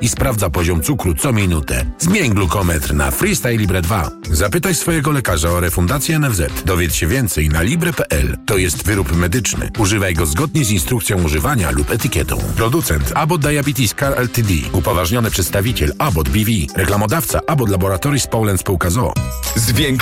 i sprawdza poziom cukru co minutę. Zmień glukometr na Freestyle Libre 2. Zapytaj swojego lekarza o refundację NFZ. Dowiedz się więcej na libre.pl. To jest wyrób medyczny. Używaj go zgodnie z instrukcją używania lub etykietą. Producent Abbott Diabetes Care Ltd. Upoważniony przedstawiciel Abbott BV. Reklamodawca Abbott Laboratories Poland Spółka z o.o.